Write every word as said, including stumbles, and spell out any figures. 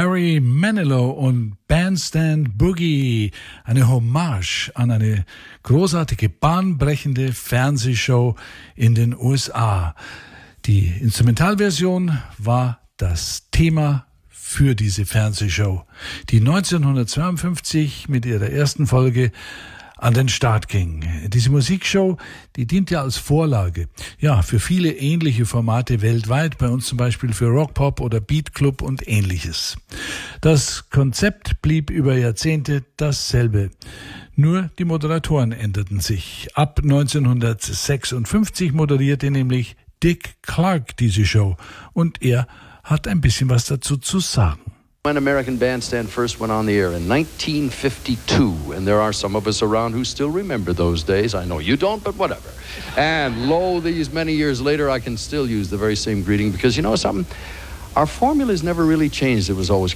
Barry Manilow und Bandstand Boogie, eine Hommage an eine großartige, bahnbrechende Fernsehshow in den U S A. Die Instrumentalversion war das Thema für diese Fernsehshow, die neunzehnhundertzweiundfünfzig mit ihrer ersten Folge an den Start ging. Diese Musikshow, die dient ja als Vorlage, ja, für viele ähnliche Formate weltweit, bei uns zum Beispiel für Rockpop oder Beat Club und ähnliches. Das Konzept blieb über Jahrzehnte dasselbe. Nur die Moderatoren änderten sich. Ab neunzehnhundertsechsundfünfzig moderierte nämlich Dick Clark diese Show und er hat ein bisschen was dazu zu sagen. When American Bandstand first went on the air in nineteen fifty-two, and there are some of us around who still remember those days. I know you don't, but whatever. And lo, these many years later, I can still use the very same greeting because you know something? Our formula's never really changed. It was always